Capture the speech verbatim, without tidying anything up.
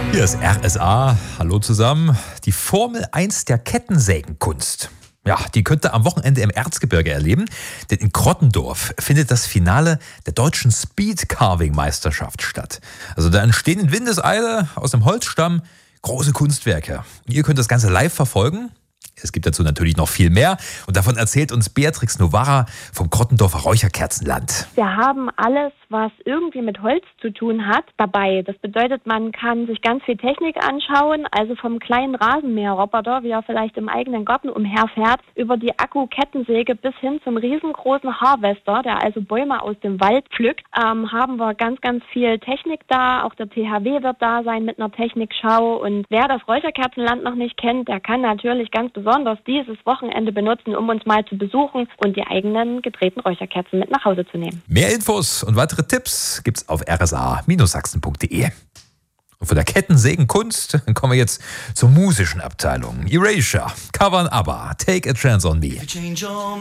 Hier ist R S A. Hallo zusammen. Die Formel eins der Kettensägenkunst. Ja, die könnt ihr am Wochenende im Erzgebirge erleben, denn in Krottendorf findet das Finale der deutschen Speed-Carving-Meisterschaft statt. Also da entstehen in Windeseile aus dem Holzstamm große Kunstwerke. Und ihr könnt das Ganze live verfolgen. Es gibt dazu natürlich noch viel mehr und davon erzählt uns Beatrix Novara vom Krottendorfer Räucherkerzenland. Wir haben alles, was irgendwie mit Holz zu tun hat, dabei. Das bedeutet, man kann sich ganz viel Technik anschauen, also vom kleinen Rasenmäherroboter, wie er vielleicht im eigenen Garten umherfährt, über die Akku-Kettensäge bis hin zum riesengroßen Harvester, der also Bäume aus dem Wald pflückt, ähm, haben wir ganz, ganz viel Technik da. Auch der T H W wird da sein mit einer Technikschau. Und wer das Räucherkerzenland noch nicht kennt, der kann natürlich ganz besonders dieses Wochenende benutzen, um uns mal zu besuchen und die eigenen gedrehten Räucherkerzen mit nach Hause zu nehmen. Mehr Infos und weitere Tipps gibt's auf r s a Sachsen punkt d e. Und von der Kettensägenkunst kommen wir jetzt zur musischen Abteilung. Erasure, covern ABBA, Take a Chance on Me.